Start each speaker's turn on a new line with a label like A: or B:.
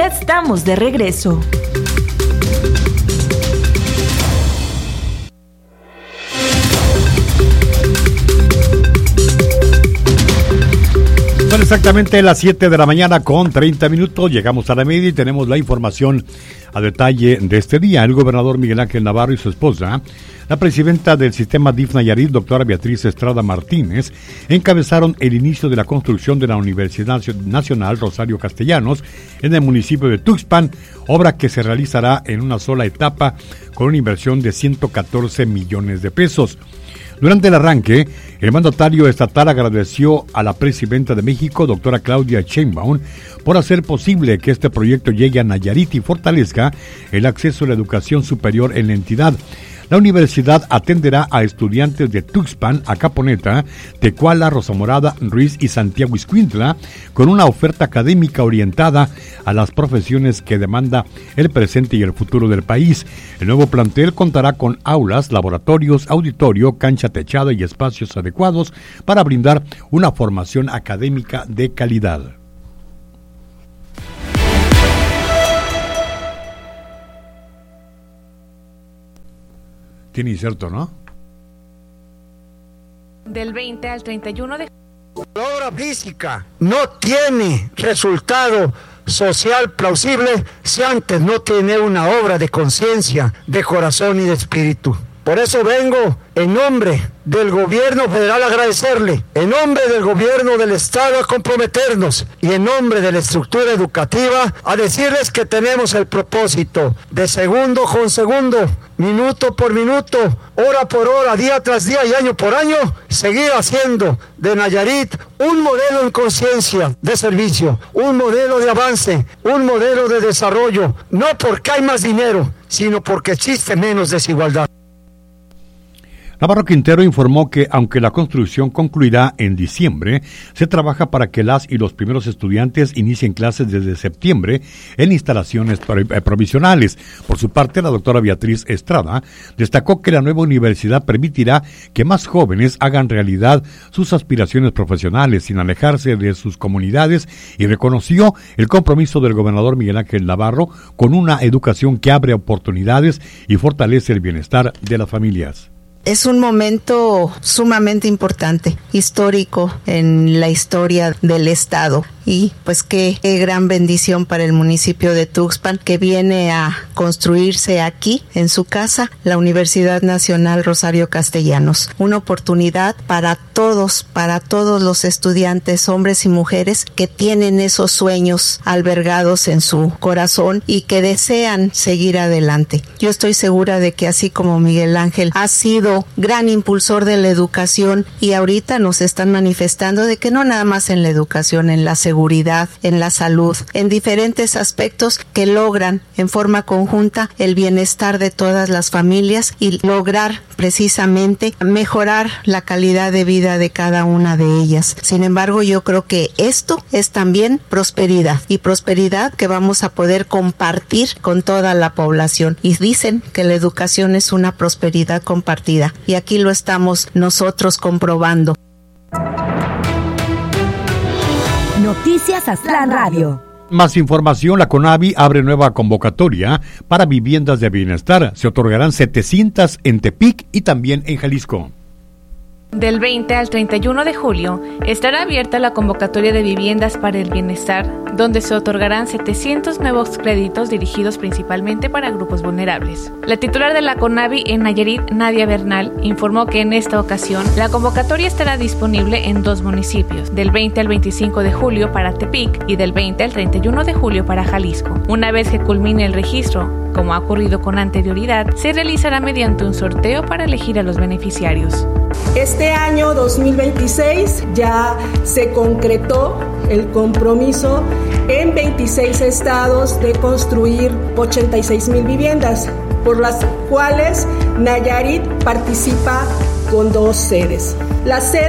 A: Ya estamos de regreso.
B: Son exactamente las 7 de la mañana con 30 minutos. Llegamos a la media y tenemos la información a detalle de este día. El gobernador Miguel Ángel Navarro y su esposa, la presidenta del sistema DIF Nayarit, doctora Beatriz Estrada Martínez, encabezaron el inicio de la construcción de la Universidad Nacional Rosario Castellanos en el municipio de Tuxpan, obra que se realizará en una sola etapa con una inversión de 114 millones de pesos. Durante el arranque, el mandatario estatal agradeció a la presidenta de México, doctora Claudia Sheinbaum, por hacer posible que este proyecto llegue a Nayarit y fortalezca el acceso a la educación superior en la entidad. La universidad atenderá a estudiantes de Tuxpan, Acaponeta, Tecuala, Rosamorada, Ruiz y Santiago Ixcuintla, con una oferta académica orientada a las profesiones que demanda el presente y el futuro del país. El nuevo plantel contará con aulas, laboratorios, auditorio, cancha techada y espacios adecuados para brindar una formación académica de calidad. Tiene inserto, ¿no?
C: Del 20 al 31 de...
D: La obra física no tiene resultado social plausible si antes no tiene una obra de conciencia, de corazón y de espíritu. Por eso vengo en nombre del gobierno federal a agradecerle, en nombre del gobierno del estado a comprometernos y en nombre de la estructura educativa a decirles que tenemos el propósito de segundo con segundo, minuto por minuto, hora por hora, día tras día y año por año, seguir haciendo de Nayarit un modelo en conciencia de servicio, un modelo de avance, un modelo de desarrollo, no porque hay más dinero, sino porque existe menos desigualdad.
B: Navarro Quintero informó que, aunque la construcción concluirá en diciembre, se trabaja para que las y los primeros estudiantes inicien clases desde septiembre en instalaciones provisionales. Por su parte, la doctora Beatriz Estrada destacó que la nueva universidad permitirá que más jóvenes hagan realidad sus aspiraciones profesionales sin alejarse de sus comunidades y reconoció el compromiso del gobernador Miguel Ángel Navarro con una educación que abre oportunidades y fortalece el bienestar de las familias.
E: Es un momento sumamente importante, histórico en la historia del estado y pues qué gran bendición para el municipio de Tuxpan que viene a construirse aquí en su casa la Universidad Nacional Rosario Castellanos. Una oportunidad para todos los estudiantes, hombres y mujeres que tienen esos sueños albergados en su corazón y que desean seguir adelante. Yo estoy segura de que así como Miguel Ángel ha sido gran impulsor de la educación y ahorita nos están manifestando de que no nada más en la educación, en la seguridad, en la salud, en diferentes aspectos que logran en forma conjunta el bienestar de todas las familias y lograr precisamente mejorar la calidad de vida de cada una de ellas. Sin embargo, yo creo que esto es también prosperidad y prosperidad que vamos a poder compartir con toda la población. Y dicen que la educación es una prosperidad compartida. Y aquí lo estamos nosotros comprobando.
A: Noticias Aztlán Radio.
B: Más información, la CONAVI abre nueva convocatoria para viviendas de bienestar. Se otorgarán 700 en Tepic y también en Jalisco.
C: Del 20 al 31 de julio estará abierta la convocatoria de viviendas para el bienestar, donde se otorgarán 700 nuevos créditos dirigidos principalmente para grupos vulnerables. La titular de la CONAVI en Nayarit, Nadia Bernal, informó que en esta ocasión la convocatoria estará disponible en 2 municipios, del 20 al 25 de julio para Tepic y del 20 al 31 de julio para Jalisco. Una vez que culmine el registro, como ha ocurrido con anterioridad, se realizará mediante un sorteo para elegir a los beneficiarios.
F: Este año 2026 ya se concretó el compromiso en 26 estados de construir 86,000 viviendas, por las cuales Nayarit participa con 2 sedes. La sede